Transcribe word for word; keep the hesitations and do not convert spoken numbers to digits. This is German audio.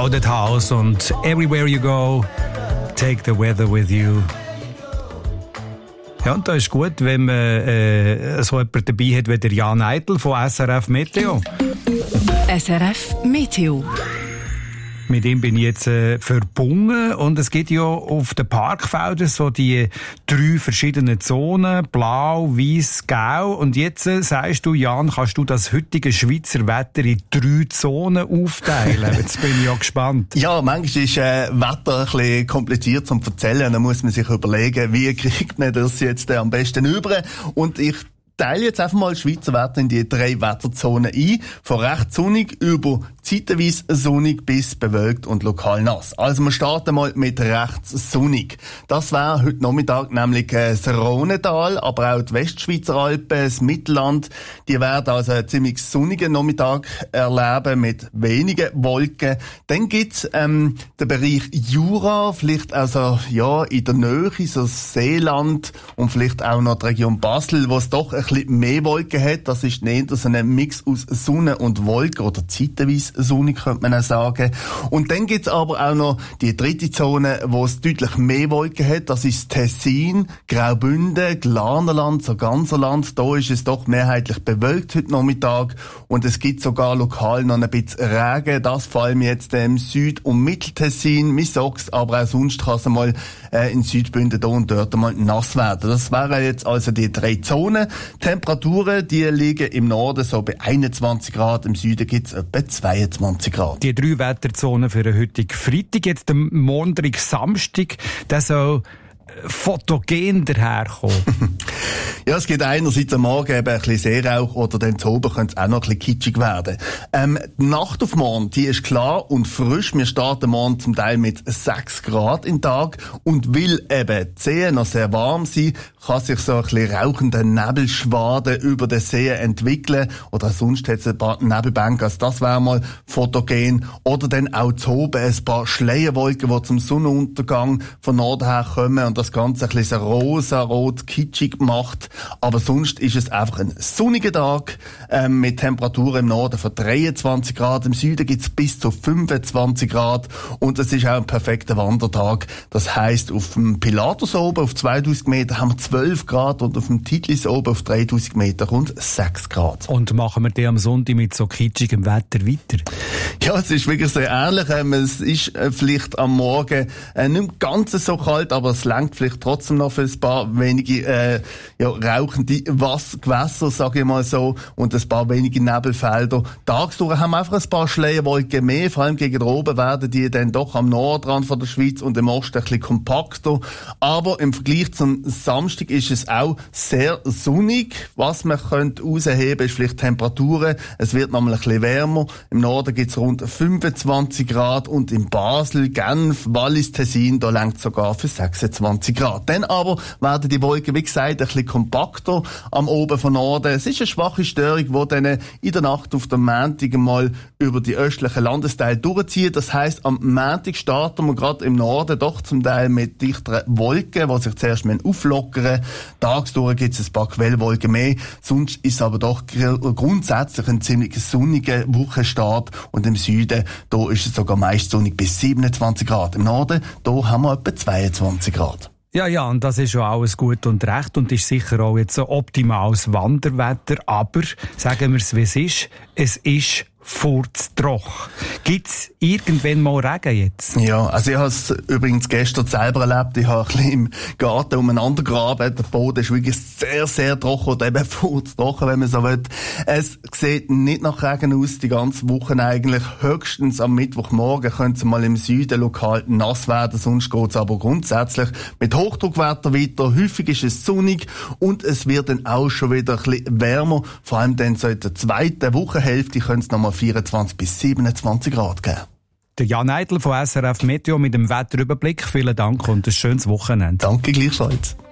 Crowded House und Everywhere You Go, Take the Weather With You. Ja, und da ist gut, wenn man äh, so jemanden dabei hat wie der Jan Eitel von S R F Meteo. S R F Meteo. Mit ihm bin ich jetzt äh, verbunden und es gibt ja auf den Parkfeldern so die drei verschiedenen Zonen, blau, weiss, gelb. Und jetzt äh, sagst du, Jan, kannst du das heutige Schweizer Wetter in drei Zonen aufteilen? Jetzt bin ich ja gespannt. Ja, manchmal ist äh, Wetter ein bisschen kompliziert zum Erzählen. Da muss man sich überlegen, wie kriegt man das jetzt äh, am besten über. Und ich teile jetzt einfach mal das Schweizer Wetter in die drei Wetterzonen ein. Von recht sonnig über zeitweise sonnig bis bewölkt und lokal nass. Also wir starten mal mit rechts sonnig. Das wäre heute Nachmittag nämlich äh, das Rhonetal, aber auch die Westschweizer Alpen, das Mittelland. Die werden also einen ziemlich sonnigen Nachmittag erleben mit wenigen Wolken. Dann gibt's ähm, den Bereich Jura, vielleicht also ja in der Nähe, so das Seeland und vielleicht auch noch die Region Basel, wo es doch ein bisschen mehr Wolken hat. Das ist nicht so ein Mix aus Sonne und Wolken oder zeitweise sonnig, könnte man auch sagen. Und dann gibt's aber auch noch die dritte Zone, wo es deutlich mehr Wolken hat. Das ist Tessin, Graubünden, Glarnerland, so ganzer Land. Da ist es doch mehrheitlich bewölkt heute Nachmittag. Und es gibt sogar lokal noch ein bisschen Regen. Das vor allem jetzt im Süd- und Mitteltessin, Missox, aber auch sonst kann es mal äh, in Südbünden da und dort mal nass werden. Das wären jetzt also die drei Zonen. Temperaturen, die liegen im Norden so bei einundzwanzig Grad, im Süden gibt's etwa zweiundzwanzig Grad. Die drei Wetterzonen für den heutigen Freitag, jetzt am Montag, Samstag, der soll fotogen daherkommen. Ja, es geht einerseits am Morgen eben ein bisschen Seerauch oder dann zu oben könnte es auch noch ein bisschen kitschig werden. Ähm, die Nacht auf morgen, die ist klar und frisch. Wir starten morgen zum Teil mit sechs Grad im Tag und weil eben die Seen noch sehr warm sind, kann sich so ein bisschen rauchende Nebelschwaden über den See entwickeln oder sonst hat es ein paar Nebelbänke, also das wäre mal fotogen. Oder dann auch zu oben ein paar Schleierwolken, die zum Sonnenuntergang von Norden her kommen und das Ganze ein bisschen rosa-rot kitschig macht. Aber sonst ist es einfach ein sonniger Tag ähm, mit Temperaturen im Norden von dreiundzwanzig Grad. Im Süden gibt es bis zu fünfundzwanzig Grad und es ist auch ein perfekter Wandertag. Das heisst, auf dem Pilatus oben auf zweitausend Meter haben wir zwölf Grad und auf dem Titlis oben auf dreitausend Meter rund sechs Grad. Und machen wir den am Sonntag mit so kitschigem Wetter weiter? Ja, es ist wirklich sehr ähnlich. Ähm, es ist äh, vielleicht am Morgen äh, nicht ganz so kalt, aber es reicht vielleicht trotzdem noch für ein paar wenige äh, ja, rauchende Was- Gewässer, sage ich mal so, und ein paar wenige Nebelfelder. Tagsdurch haben wir einfach ein paar Schleierwolken mehr, vor allem gegen oben werden die dann doch am Nordrand von der Schweiz und im Osten ein bisschen kompakter. Aber im Vergleich zum Samstag ist es auch sehr sonnig. Was man könnte rausheben, ist vielleicht Temperaturen. Es wird nochmal ein bisschen wärmer. Im Norden gibt es rund fünfundzwanzig Grad und in Basel, Genf, Wallis, Tessin, da reicht sogar für sechsundzwanzig Grad. Dann aber werden die Wolken, wie gesagt, ein bisschen kompakter am Oben von Norden. Es ist eine schwache Störung, die dann in der Nacht auf den Montag mal über die östlichen Landesteile durchzieht. Das heisst, am Montag starten wir gerade im Norden doch zum Teil mit dichteren Wolken, die sich zuerst auflockern. Tagsdurch gibt es ein paar Quellwolken mehr. Sonst ist es aber doch grundsätzlich ein ziemlich sonniger Wochenstart. Und im Süden, da ist es sogar meist sonnig bis siebenundzwanzig Grad. Im Norden, da haben wir etwa zweiundzwanzig Grad. Ja, ja, und das ist schon alles gut und recht und ist sicher auch jetzt ein optimales Wanderwetter. Aber, sagen wir es, wie es ist, es ist furztrocken. Gibt's irgendwann mal Regen jetzt? Ja, also ich habe es übrigens gestern selber erlebt. Ich habe ein bisschen im Garten umeinander graben. Der Boden ist wirklich sehr, sehr trocken oder eben furztrocken, wenn man so will. Es sieht nicht nach Regen aus, die ganze Woche eigentlich. Höchstens am Mittwochmorgen könnte es mal im Süden lokal nass werden, sonst geht es aber grundsätzlich mit Hochdruckwetter weiter. Häufig ist es sonnig und es wird dann auch schon wieder ein bisschen wärmer. Vor allem dann so in der zweiten Wochenhälfte könnte es nochmal vierundzwanzig bis siebenundzwanzig Grad geben. Der Jan Eitel von S R F Meteo mit dem Wetterüberblick. Vielen Dank und ein schönes Wochenende. Danke gleichfalls.